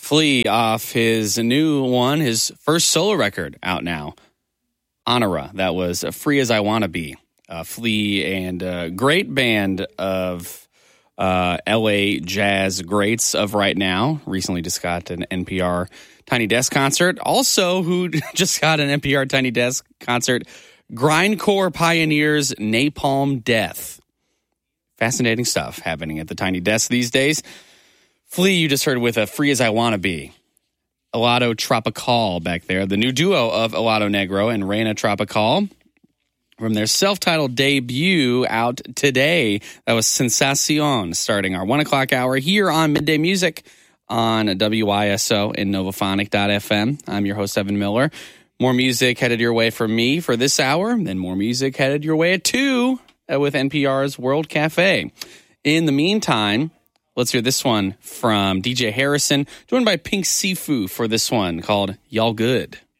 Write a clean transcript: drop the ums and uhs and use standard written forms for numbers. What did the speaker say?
Flea off his new one, his first solo record out now, Honora. That was Free As I Wanna Be. Flea and a great band of LA jazz greats of right now. Recently just got an NPR Tiny Desk concert. Also, who just got an NPR Tiny Desk concert, grindcore pioneers Napalm Death. Fascinating stuff happening at the Tiny Desk these days. Flea, you just heard with a Free As I Wanna Be. Helado Tropical back there, the new duo of Helado Negro and Reina Tropical from their self-titled debut out today. That was Sensacion, starting our 1 o'clock hour here on Midday Music on WYSO and Novophonic.fm. I'm your host, Evan Miller. More music headed your way from me for this hour, and more music headed your way at 2 with NPR's World Cafe. In the meantime, let's hear this one from DJ Harrison, joined by Pink Sifu for this one called Y'all Good.